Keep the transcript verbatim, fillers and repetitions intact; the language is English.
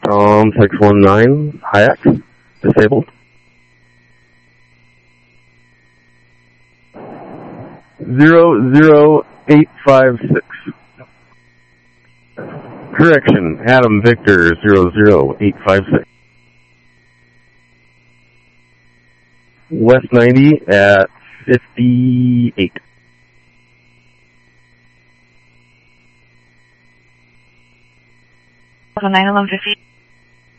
Um, six one nine, Hayek, disabled. Zero zero eight five six. Correction, Adam Victor zero zero eight five six. West ninety at fifty-eight. nine eleven fifty.